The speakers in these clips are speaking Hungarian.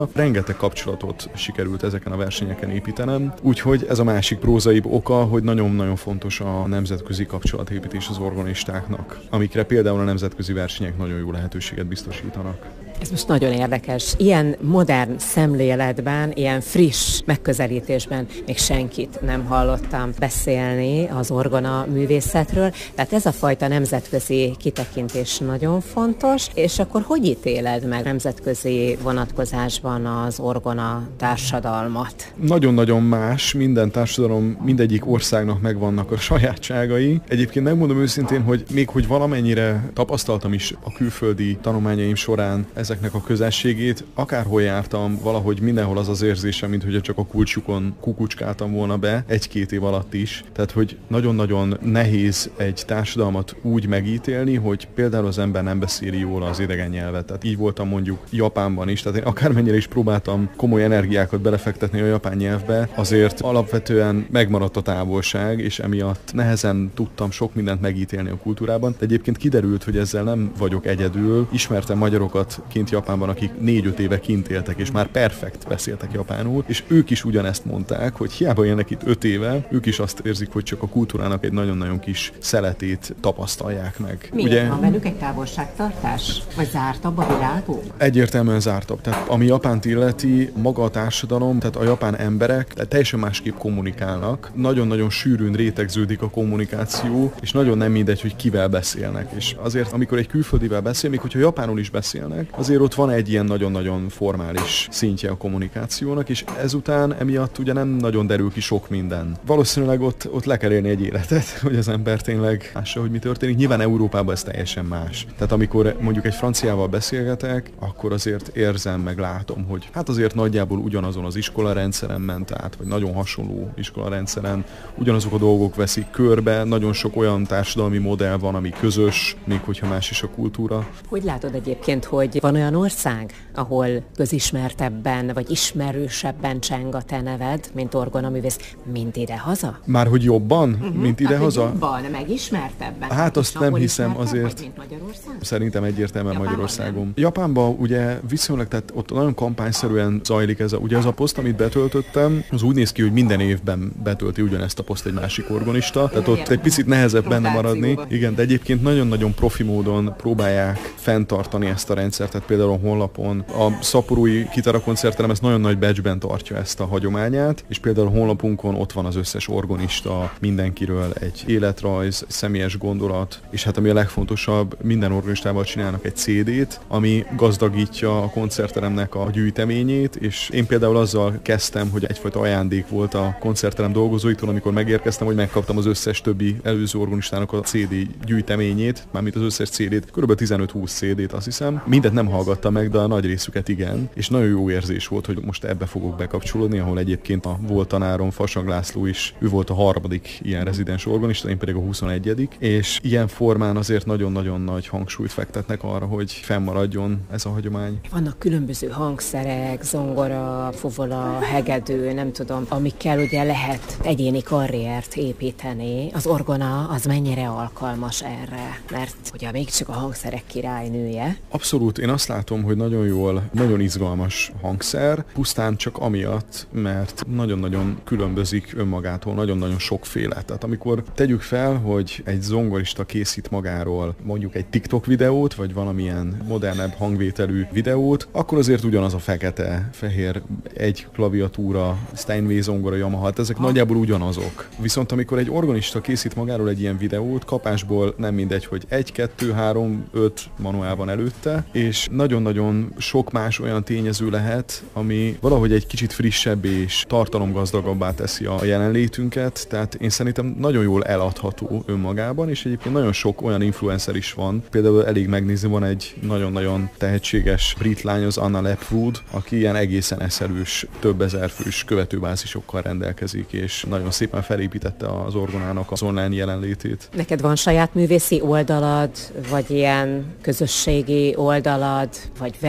Rengeteg kapcsolatot sikerült ezeken a versenyeken építenem, úgyhogy ez a másik prózaibb oka, hogy nagyon-nagyon fontos a nemzetközi kapcsolatépítés az orgonistáknak, amikre például a nemzetközi versenyek nagyon jó lehetőséget biztosítanak. Ez most nagyon érdekes. Ilyen modern szemléletben, ilyen friss megközelítésben még senkit nem hallottam beszélni az orgona művészetről. Tehát ez a fajta nemzetközi kitekintés nagyon fontos, és akkor hogy ítéled meg nemzetközi vonatkozásban az orgona társadalmat? Nagyon-nagyon más, minden társadalom, mindegyik országnak megvannak a sajátságai. Egyébként megmondom őszintén, hogy még hogy valamennyire tapasztaltam is a külföldi tanulmányaim során ezeknek a közelségét, akárhol jártam, valahogy mindenhol az az érzésem, mintha csak a kulcsukon kukucskáltam volna be, 1-2 év alatt is. Tehát, hogy nagyon-nagyon nehéz egy társadalmat úgy megítélni, hogy például az ember nem beszéli jól az idegen nyelvet. Tehát így voltam mondjuk Japánban is, tehát én akármennyire is próbáltam komoly energiákat belefektetni a japán nyelvbe, azért alapvetően megmaradt a távolság, és emiatt nehezen tudtam sok mindent megítélni a kultúrában. De egyébként kiderült, hogy ezzel nem vagyok egyedül. Ismertem magyarokat kint Japánban, akik 4-5 éve kint éltek, és már perfekt beszéltek japánul, és ők is ugyanezt mondták, hogy hiába élnek itt 5 éve, ők is azt érzik, hogy csak a kultúrának egy nagyon-nagyon kis szeletét tapasztalják meg. Miért van velük egy távolságtartás? Vagy zártabb a világuk? Egyértelműen zártabb. Tehát ami Japánt illeti, maga a társadalom, tehát a japán emberek teljesen másképp kommunikálnak. Nagyon-nagyon sűrűn rétegződik a kommunikáció, és nagyon nem mindegy, hogy kivel beszélnek. És azért, amikor egy külföldivel beszél, még hogyha japánul is beszélnek, azért ott van egy ilyen nagyon-nagyon formális szintje a kommunikációnak, és ezután emiatt ugye nem nagyon derül ki sok minden. Valószínűleg ott le kell élni egy életet, hogy az ember tényleg lássa, hogy mi történik. Nyilván Európában ez teljesen más. Tehát amikor mondjuk egy franciával beszélgetek, akkor azért érzem, meg látom, hogy hát azért nagyjából ugyanazon az iskolarendszeren ment át, vagy nagyon hasonló iskolarendszeren, ugyanazok a dolgok veszik körbe, nagyon sok olyan társadalmi modell van, ami közös, még hogyha más is a kultúra. Hogy látod egyébként, hogy van olyan ország, ahol közismertebben vagy ismerősebben cseng a te neved, mint orgonaművész, mint idehaza? Már hogy jobban, mint idehaza? Jobban, megismertebben. Hát azt nem hiszem azért. Mint Magyarország? Szerintem egyértelműen Magyarországon. Nem. Japánban ugye viszonylag, tehát ott nagyon kampányszerűen zajlik ez a poszt, amit betöltöttem, az úgy néz ki, hogy minden évben betölti ugyanezt a poszt egy másik orgonista, tehát ott egy picit nehezebb benne maradni. Igen, de egyébként nagyon-nagyon profi módon próbálják fenntartani ezt a rendszert, tehát például a honlapon. A szaporui kitarakoncertterem ezt nagyon nagy badge-ben tartja ezt a hagyományát, és például a honlapunkon ott van az összes orgonista, mindenkiről egy életrajz, egy személyes gondolat, és hát ami a legfontosabb, minden organistával csinálnak egy CD-t, ami gazdagítja a koncertteremnek a gyűjteményét, és én például azzal kezdtem, hogy egyfajta ajándék volt a koncertterem dolgozóitól, amikor megérkeztem, hogy megkaptam az összes többi előző organistának a CD gyűjteményét, mármint az összes CD-t, kb. 15-20 CD-t azt hiszem. Mindet nem hallgattam meg, de a nagy részüket igen, és nagyon jó érzés volt, hogy most ebbe fogok bekapcsolódni, ahol egyébként a volt tanárom, Fasag László is, ő volt a 3. ilyen rezidens organista, én pedig a 21. És ilyen formán azért nagyon-nagyon nagy hangsúlyt fektetnek arra, hogy fennmaradjon ez a hagyomány. Vannak különböző hangszerek, zongora, fuvola, hegedű, nem tudom, amikkel ugye lehet egyéni karriert építeni. Az orgona az mennyire alkalmas erre? Mert ugye még csak a hangszerek királynője. Abszolút, én azt látom, hogy nagyon jól, nagyon izgalmas hangszer, pusztán csak amiatt, mert nagyon-nagyon különbözik önmagától, nagyon-nagyon sokféle. Tehát amikor tegyük fel, hogy egy zongorista készít magáról mondjuk egy TikTok videót, vagy valamilyen modernebb hangvételű videót, akkor azért ugyanaz a fekete-fehér egy klaviatúra, Steinway zongora, Yamaha, ezek nagyjából ugyanazok. Viszont amikor egy organista készít magáról egy ilyen videót, kapásból nem mindegy, hogy 1, 2, 3, 5 manuál van előtte, és nagyon-nagyon sok más olyan tényező lehet, ami valahogy egy kicsit frissebb és tartalomgazdagabbá teszi a jelenlétünket, tehát én szerintem nagyon jól eladható önmagában, és egyébként nagyon sok olyan influencer is van, például elég megnézni, van egy nagyon-nagyon tehetséges brit lány, az Anna Lepwood, aki ilyen egészen eszelős, több ezer fős követőbázisokkal rendelkezik, és nagyon szépen felépítette az orgonának az online jelenlétét. Neked van saját művészi oldalad, vagy ilyen közösségi oldalad, vagy web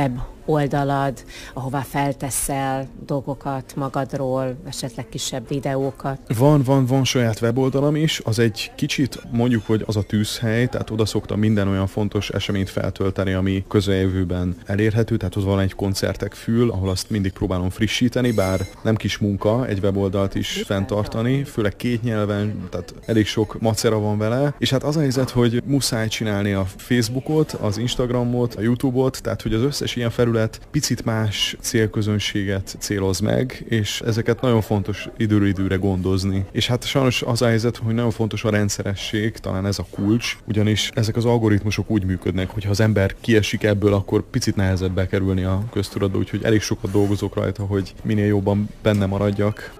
oldalad, ahová felteszel dolgokat magadról, esetleg kisebb videókat? Van saját weboldalam is, az egy kicsit mondjuk, hogy az a tűzhely, tehát oda szoktam minden olyan fontos eseményt feltölteni, ami közeljövőben elérhető, tehát ott van egy koncertek fül, ahol azt mindig próbálom frissíteni, bár nem kis munka egy weboldalt is fenntartani, főleg 2 nyelven, tehát elég sok macera van vele, és hát az a helyzet, hogy muszáj csinálni a Facebookot, az Instagramot, a YouTube-ot, tehát hogy az összes ilyen felület picit más célközönséget céloz meg, és ezeket nagyon fontos időről időre gondozni. És hát sajnos az a helyzet, hogy nagyon fontos a rendszeresség, talán ez a kulcs, ugyanis ezek az algoritmusok úgy működnek, hogy ha az ember kiesik ebből, akkor picit nehezebb bekerülni a köztudatba, úgyhogy elég sokat dolgozok rajta, hogy minél jobban benne maradjak.